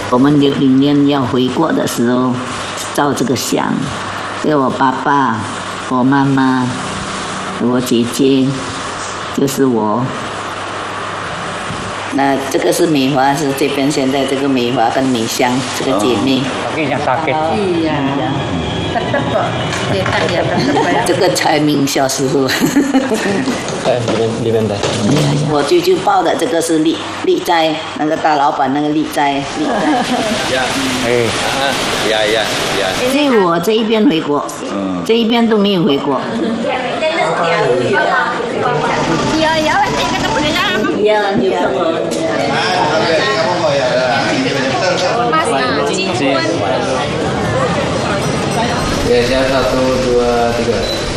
我们60年要回国的时候照这个相，给我爸爸、我妈妈、我姐姐，就是我。那这个是美华，是这边现在这个美华跟美香这个姐妹。 iya tetap kok tetap ya tetap ya 这个才明小时候。 里面的。 我舅舅报的这个是利斋，那个大老板那个利斋。 呀，呀。 这我这一边回国，这一边都没有回国。 iya nanti ketemu dengan iya ketemu. Mas Cipuan. Ya, 1, 2, 3.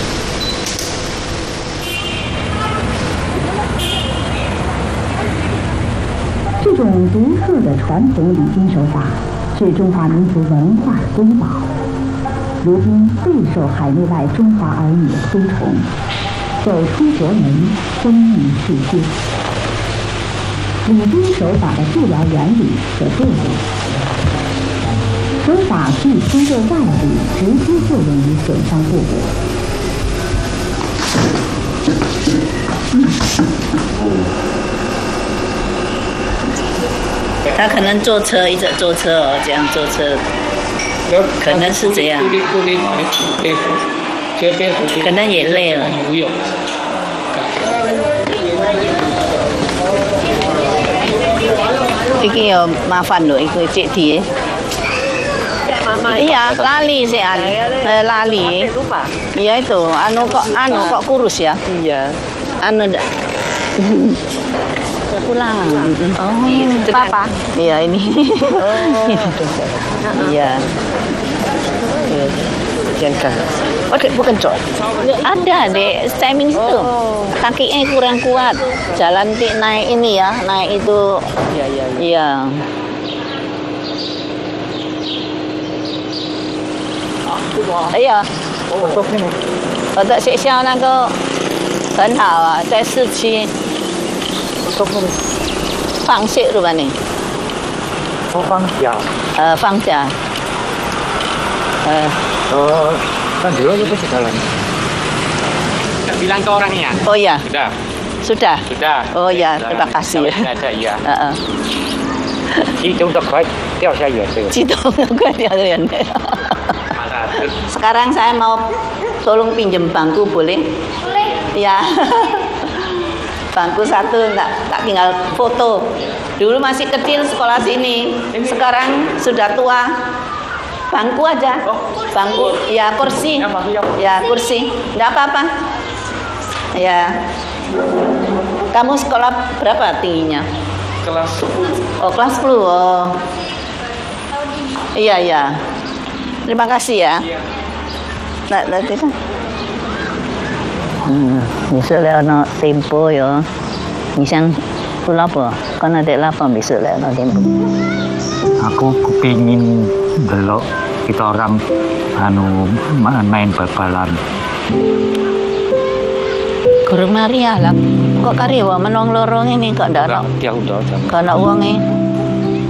这种独特的传统礼金手法是中华民族文化的瑰宝，如今备受海内外中华儿女的推崇，走出国门，风靡世界。礼金手法的治疗原理和作用，手法可以通过外力直接作用于损伤部位。 他可能坐车一直坐车哦，这样坐车，可能是这样，可能也累了。Iki ya maafan loh, itu cek dia. Iya, lali sih lali. Iya itu, anu kok kurus ya? Iya. Anu pulang. Oh, papa. Iya ini. Iya. Jangan. Oh, bukan cok. Ada deh, timing itu. Kakinya kurang kuat. Jalan naik ini ya, naik itu. Iya. Iya. 我的学校那个很好啊，在市区。放学了吧你？ 放假。 放假。 kan dulu itu jalan. Bilang ke orangnya. Oh ya. Sudah. Oh ya, terima kasih. Ada ya. Itu udah快掉下眼泪。 激动的快掉下眼泪。Sekarang saya mau tolong pinjam bangku boleh? Boleh. Ya. Bangku satu tak tinggal foto. Dulu masih kecil sekolah sini, sekarang sudah tua. Bangku aja. Bangku, ya kursi. Ya kursi. Enggak apa-apa. Ya. Kamu sekolah berapa tingginya? Kelas 10. Oh, kelas 10. Oh. Iya. Terima kasih ya. Nanti kan. Besok lah nak tempo ya. Misang pulau apa? Kan ada lapang besok lah nak tempo. Aku kepingin belok kita orang main bal-balan. Guru Maria lah. Kok karyawan menong lorong ini kok ndak nak? Dia udah. Kok nak uang